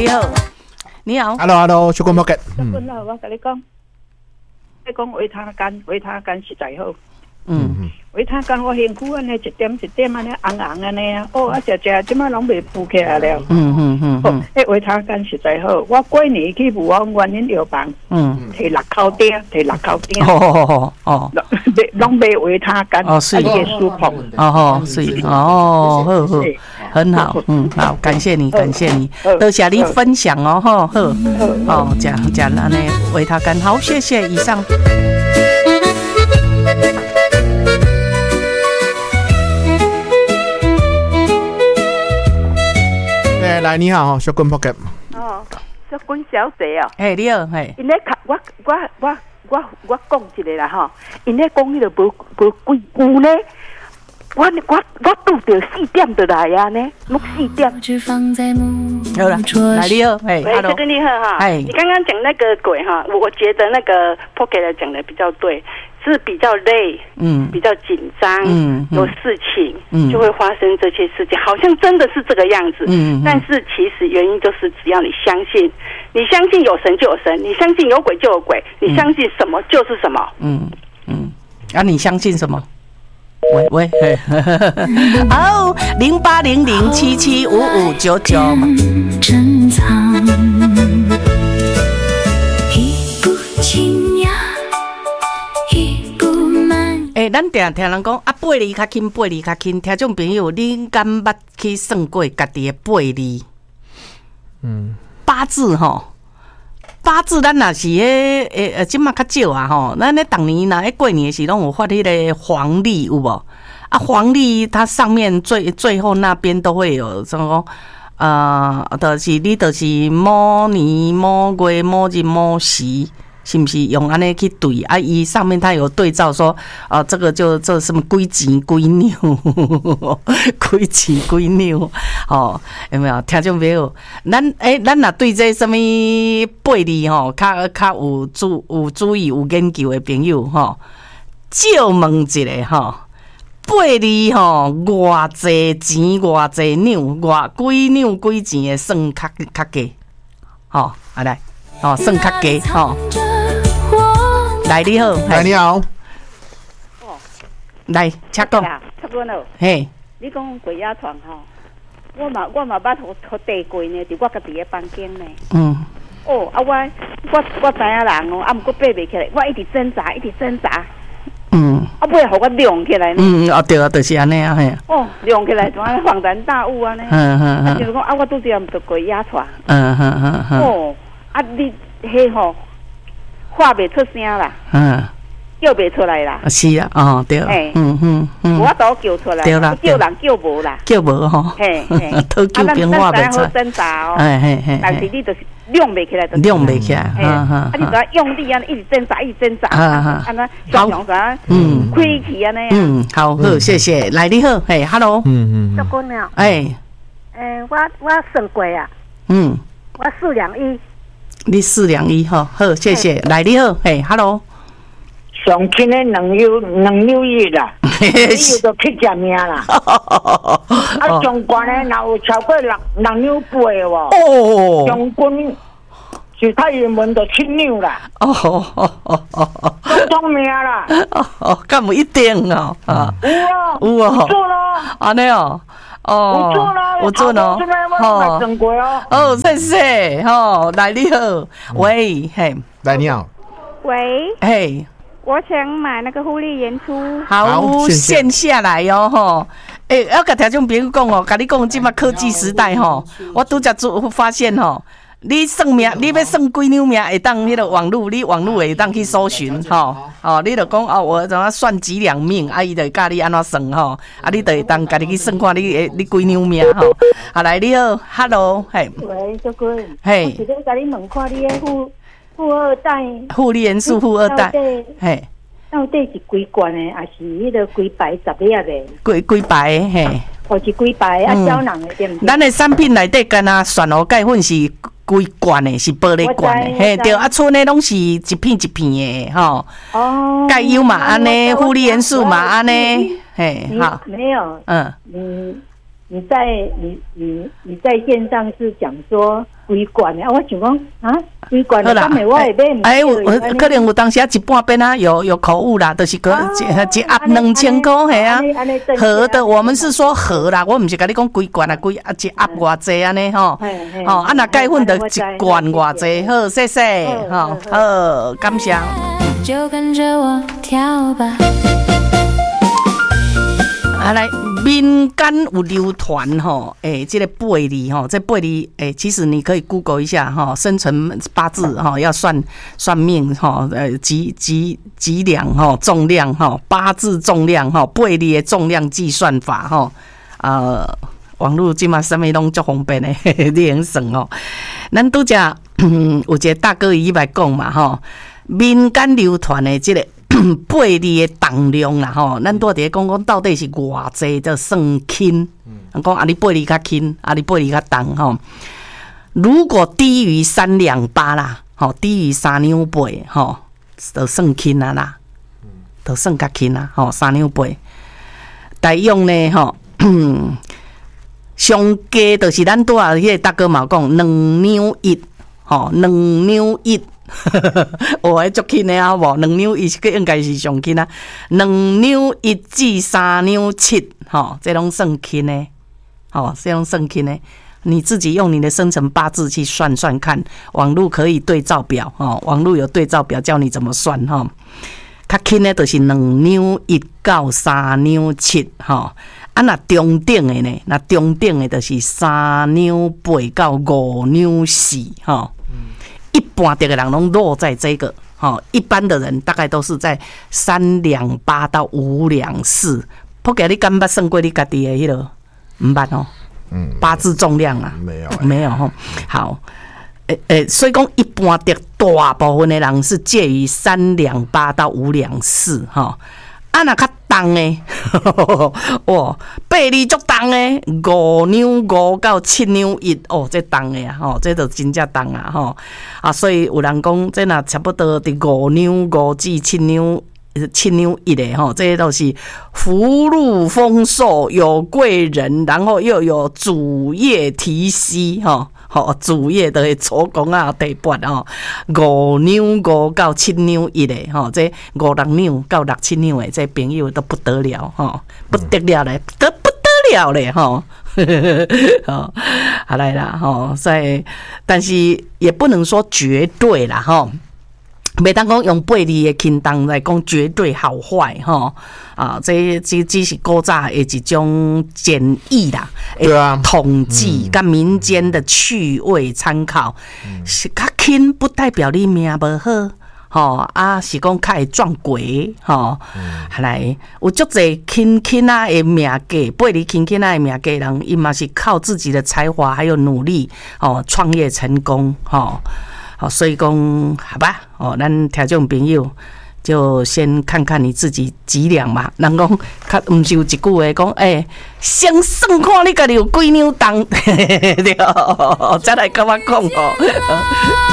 你好，你好 ，Hello， 小君 Pocket， 小君好，我跟你讲，维他干实在好。维他干我辛苦安尼一点一点安尼红红安尼啊，哦，食即摆拢袂浮起来了。迄维他干实在好，我过年去武汉原因药房，摕6口鼎，拢买维他干， 是也舒服。 是好，很好，好，感谢你，多谢你分享哦，好，讲安尼维他干，好，谢谢，以上。 来，你好，小君 Pocket。 小君小姐哦。 你好， 因咧我讲一个啦吼，因咧讲迄个无几久呢，我拄着4点就来啊呢，录4点。 好了，来你好， Hello， 小君你好哈，你刚刚讲那个鬼哈，我觉得那个 Pocket 讲的比较对。是比较累，比较紧张，有事情，就会发生这些事情，好像真的是这个样子，但是其实原因就是只要你相信有神就有神，你相信有鬼就有鬼，你相信什么就是什么， 你相信什么？喂，好，0800775599。珍藏。咱定听人讲背字较轻，听众朋友，你敢捌去算过家己的背字？八字吼，八字咱若是即马较少啊吼。咱咧当年若过年的时拢有发迄个黄历有无？黄历它上面最后那边都会有什么就是你就是某年某月某日某时。是不是用安尼去对伊上面它有对照说这个就这什么几钱几两几钱几两有没有听众朋友咱若对这什么背字较有注意有研究的朋友借问一下背字偌济钱偌济两几两几钱的算较低来算较低来你好， 你好， 来，请讲。 差不多了。 嘿， 你讲鬼压床我嘛捌互地过呢，伫我家己的房间呢。我知影人哦，毋过爬袂起来，我一直挣扎。尾互我亮起来呢。 对啊，就是安尼啊，嘿。 亮起来，怎啊恍然大悟啊呢？就是讲我拄着毋着鬼压床。你迄话袂出声啦，叫袂出来啦。 是啊，对， 我都叫出来， 对啦， 叫人叫无啦， 叫无讨叫变话袂出。 挣扎哦，但是你就是亮袂起来， 亮袂起来， 你就要用力啊，一直挣扎，安那双双啥，开气安尼啊。 好，谢谢，来你好，Hello， 小姑娘，我算过啊，我421。 你421好，谢谢。来你好，Hello。 上轻的2六日啦，你又都去食命啦。上悬的若有超过6六8哦。上悬是太阳门就7两啦。中命啦。 敢有一定哦？有啊。 做咯。 安尼哦。有做咯，谢谢，来你好，喂， 来你好， 喂，我想买那个护理演出， 好，线下来哦，要甲听众朋友讲甲你讲，即马科技时代我拄则发现你算命，你要算几两命，会当迄个网络，你网络会当去搜寻你就讲我怎样算几两命，伊就教你安怎算你就会当家己去算看你几两命来你好 ，Hello， 喂，小君，我是咧甲你问看你的富二代， 护理元素富二代， 到底是几罐的，还是迄个几排10粒的？ 几排的或是几排胶囊的对不对？ 咱的产品内底干旋螺钙粉是规罐的，是玻璃罐的，对剩的拢是一片一片的钙油嘛安尼，护理元素嘛安尼， 好。没有， 你在线上是讲说规罐的啊，我想讲啊，规罐的，当然我也买唔。 我可能有当时一半边啊，有口误啦，就是个一盒2000块系啊，盒的，我们是说盒啦，我唔是跟你讲规罐啊，一盒偌济安尼吼，吼啊那钙粉的一罐偌济，好，谢谢，好，好，感谢。就跟着我跳吧。啊来。民间有流传吼，这个背离吼，这背离其实你可以 Google 一下哈，生辰八字哈，要算命哈，几两哈，重量哈，八字重量哈，背离的重量计算法哈，网络今嘛什么拢足方便的，你能算哦。咱拄只有一个大哥伊来讲嘛吼，民间流传的这个。背离的重量啦吼，咱拄伫讲到底是偌济就算轻，讲啊你背离较轻，啊你背离较重吼。如果低于3两8啦，吼低于3两8吼，就算轻啊啦，就算较轻啊，吼3两8。大用呢吼，上加就是咱拄啊迄个大哥嘛讲2两1，吼2两1。我足轻的啊，无2两1应该是上轻啊，2两1至3两7，吼，这拢算轻的，吼，这拢算轻的。你自己用你的生辰八字去算算看，网络可以对照表，吼，网络有对照表教你怎么算，吼。较轻的就是2两1到3两7，吼。啊，那中等的呢？那中等的就是3两8到5两4，吼。一般的人拢落在这个，一般的人大概都是在3两8到5两4。不过你敢捌算过你家己的迄个？唔捌哦。八字重量啊？没有吼。好，所以讲一般的大部分的人是介于3两8到5两4，哈。啊，那较重的，哇，8厘足重的，5两5到7两1，哦，这重的啊，吼，这就真正重啊，吼，啊，所以有人讲，这若差不多伫5两5至7两1的吼，这些都是福禄丰寿，有贵人，然后又有主业提息，吼。主业的做工啊，地拔哦，5两5到7两1的吼，这5、6两到6、7两的，这朋友都不得了吼，不得了嘞，不得了嘞吼，好来啦吼，所以但是也不能说绝对啦吼。袂当讲用背离的轻重来讲绝对好坏吼啊，这只是古早的一种简易啦， 对啊， 统计跟民间的趣味参考，是较轻不代表你命不好。吼啊，是讲较会撞鬼吼，来有足侪轻啊的命价，背离轻啊的命价人，伊嘛是靠自己的才华还有努力哦，创业成功吼。好，所以讲好吧，咱听众朋友就先看看你自己几两嘛。人讲，较毋是有一句话讲，先算看你家己有几两重，对，再来跟我讲哦。